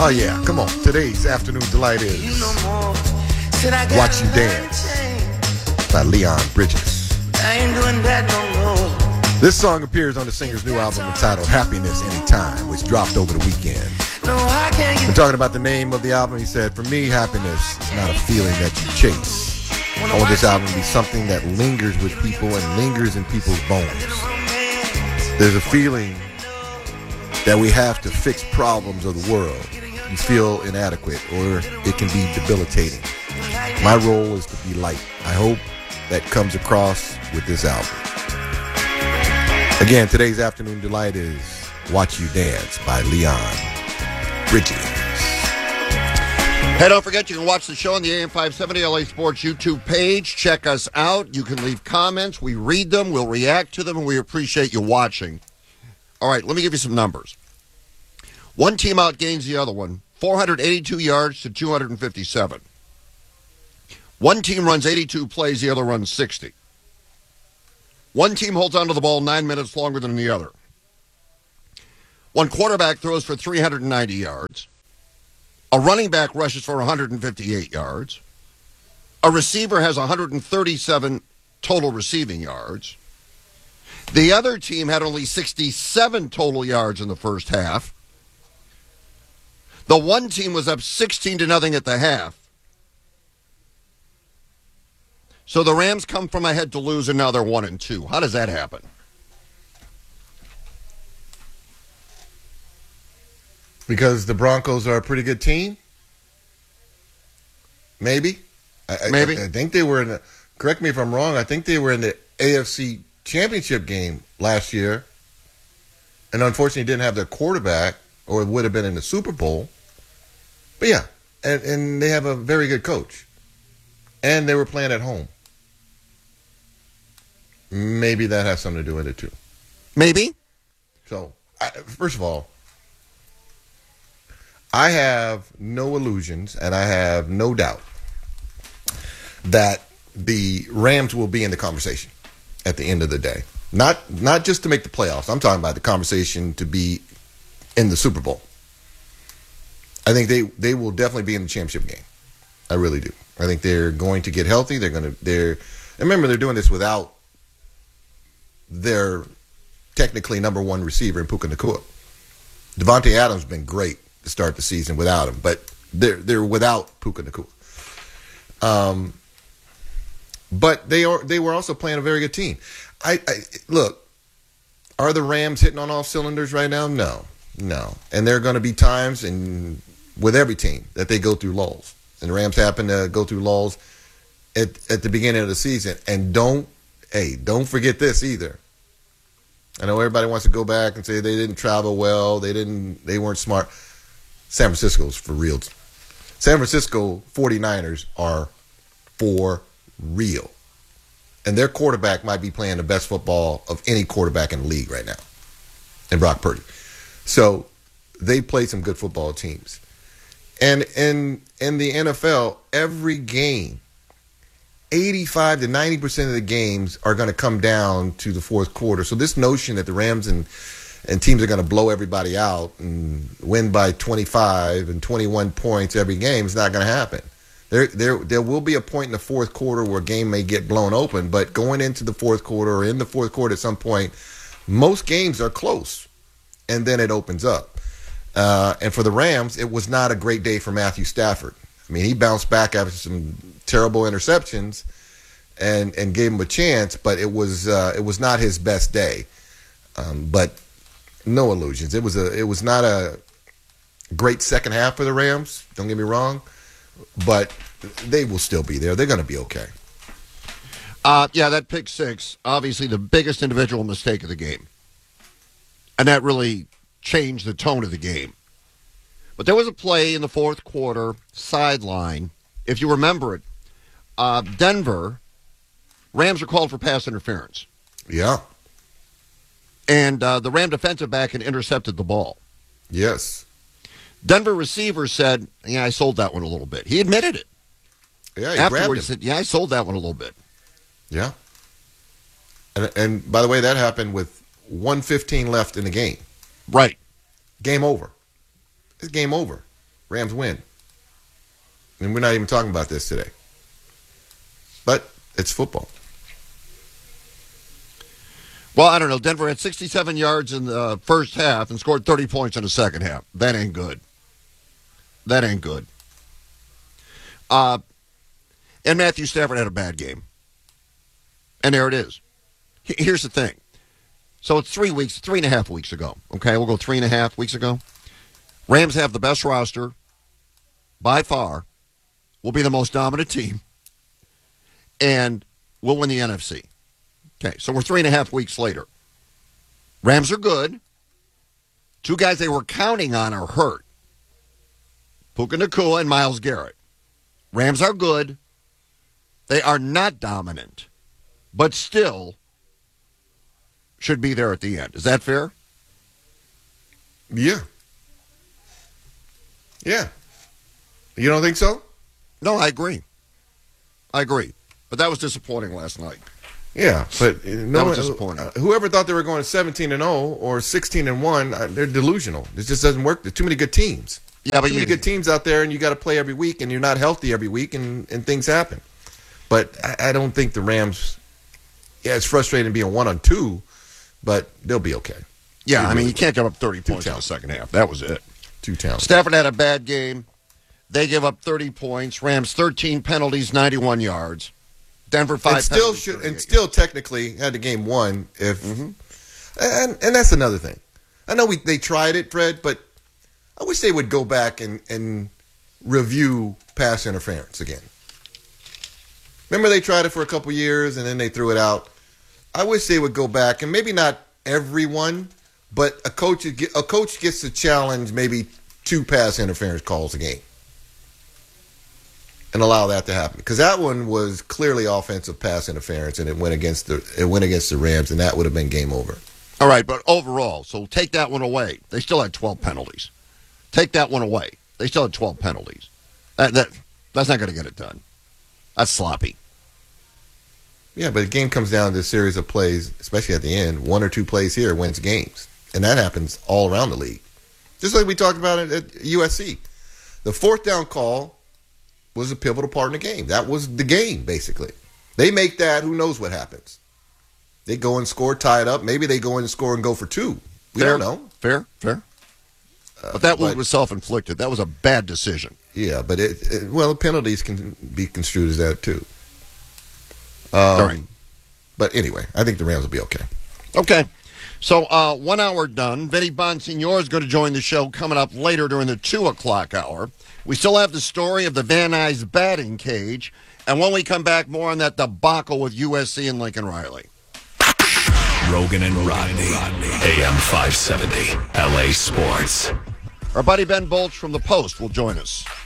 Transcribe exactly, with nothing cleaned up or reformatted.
Oh, yeah. Come on. Today's Afternoon Delight is Watch You Dance by Leon Bridges. This song appears on the singer's new album entitled Happiness Anytime, which dropped over the weekend. When talking about the name of the album, he said, "For me, happiness is not a feeling that you chase. I want this album to be something that lingers with people and lingers in people's bones. There's a feeling that we have to fix problems of the world. You feel inadequate, or it can be debilitating. My role is to be light. I hope that comes across with this album." Again, today's Afternoon Delight is Watch You Dance by Leon Bridges. Hey, don't forget, you can watch the show on the A M five seventy L A Sports YouTube page. Check us out. You can leave comments. We read them. We'll react to them, and we appreciate you watching. All right, let me give you some numbers. One team outgains the other one, four hundred eighty-two yards to two hundred fifty-seven. One team runs eighty-two plays, the other runs sixty. One team holds onto the ball nine minutes longer than the other. One quarterback throws for three hundred ninety yards. A running back rushes for one hundred fifty-eight yards. A receiver has one hundred thirty-seven total receiving yards. The other team had only sixty-seven total yards in the first half. The one team was up sixteen to nothing at the half. So the Rams come from ahead to lose, and now they're one and two. How does that happen? Because the Broncos are a pretty good team? Maybe. I, Maybe. I, I think they were in the, correct me if I'm wrong, I think they were in the A F C Championship game last year, and unfortunately didn't have their quarterback, or would have been in the Super Bowl. But yeah, and, and they have a very good coach. And they were playing at home. Maybe that has something to do with it too. Maybe. So, I, first of all, I have no illusions and I have no doubt that the Rams will be in the conversation at the end of the day. Not not just to make the playoffs. I'm talking about the conversation to be in the Super Bowl. I think they, they will definitely be in the championship game. I really do. I think they're going to get healthy. They're going to they're remember they're doing this without their technically number one receiver in Puka Nacua. Devontae Adams has been great to start the season without him, but they're they're without Puka Nacua. Um, but they are they were also playing a very good team. I, I look, are the Rams hitting on all cylinders right now? No, no, and there are going to be times and with every team that they go through lulls. And the Rams happen to go through lulls at, at the beginning of the season. And don't, hey, don't forget this either. I know everybody wants to go back and say they didn't travel well, they didn't, they weren't smart. San Francisco's for real. San Francisco forty-niners are for real. And their quarterback might be playing the best football of any quarterback in the league right now. And Brock Purdy. So they play some good football teams. And in in the N F L, every game, eighty-five to ninety percent of the games are going to come down to the fourth quarter. So this notion that the Rams and, and teams are going to blow everybody out and win by twenty-five and twenty-one points every game is not going to happen. There, there, there will be a point in the fourth quarter where a game may get blown open, but going into the fourth quarter or in the fourth quarter at some point, most games are close, and then it opens up. Uh, and for the Rams, it was not a great day for Matthew Stafford. I mean, he bounced back after some terrible interceptions and, and gave him a chance, but it was uh, it was not his best day. Um, but no illusions. It was a it was not a great second half for the Rams. Don't get me wrong, but they will still be there. They're going to be okay. Uh, yeah, that pick six, obviously the biggest individual mistake of the game, and that really changed the tone of the game. But there was a play in the fourth quarter, sideline. If you remember it, uh, Denver, Rams are called for pass interference. Yeah. And uh, the Ram defensive back had intercepted the ball. Yes. Denver receiver said, yeah, I sold that one a little bit. He admitted it. Yeah, he Afterwards, grabbed he him. said, yeah, I sold that one a little bit. Yeah. And, and by the way, that happened with one fifteen left in the game. Right. Game over. It's game over. Rams win. And we're not even talking about this today. But it's football. Well, I don't know. Denver had sixty-seven yards in the first half and scored thirty points in the second half. That ain't good. That ain't good. Uh, and Matthew Stafford had a bad game. And there it is. Here's the thing. So it's three weeks, three and a half weeks ago. Okay, we'll go three and a half weeks ago. Rams have the best roster by far. Will be the most dominant team. And will win the N F C. Okay, so we're three and a half weeks later. Rams are good. Two guys they were counting on are hurt. Puka Nacua and Myles Garrett. Rams are good. They are not dominant, but still should be there at the end. Is that fair? Yeah. Yeah. You don't think so? No, I agree. I agree. But that was disappointing last night. Yeah, but no, that was disappointing. Uh, whoever thought they were going seventeen and oh or sixteen and one, uh, they're delusional. It just doesn't work. There's too many good teams. Yeah, but too you, many good teams out there, and you got to play every week, and you're not healthy every week, and, and things happen. But I, I don't think the Rams. Yeah, it's frustrating being one on two, but they'll be okay. Yeah, They I mean really you can't give up thirty Too points in the talented. second half. That was it. Too talented. Stafford had a bad game. They give up thirty points. Rams thirteen penalties, ninety-one yards. Denver five. And still penalties, should, and thirty-eight. still technically had the game won if, Mm-hmm. and and that's another thing. I know we they tried it, Fred, but I wish they would go back and and review pass interference again. Remember they tried it for a couple years and then they threw it out. I wish they would go back and maybe not everyone, but a coach a coach gets to challenge maybe two pass interference calls a game. And allow that to happen, because that one was clearly offensive pass interference, and it went against the it went against the Rams, and that would have been game over. All right, but overall, so take that one away. They still had twelve penalties. Take that one away. They still had twelve penalties. That, that that's not going to get it done. That's sloppy. Yeah, but the game comes down to a series of plays, especially at the end. One or two plays here wins games, and that happens all around the league. Just like we talked about it at U S C, the fourth down call was a pivotal part in the game. That was the game, basically. They make that, who knows what happens. They go and score, tie it up. Maybe they go in and score and go for two. We Fair, don't know. Fair, fair. Uh, But that one but- was self-inflicted. That was a bad decision. Yeah, but it, it well, penalties can be construed as that too. Um, All right. But anyway, I think the Rams will be okay. Okay. So uh, one hour done. Vinny Bonsignore is going to join the show coming up later during the two o'clock hour. We still have the story of the Van Nuys batting cage. And when we come back, more on that debacle with U S C and Lincoln Riley. Rogan and Rodney, A M five seventy, L A Sports. Our buddy Ben Bolch from The Post will join us.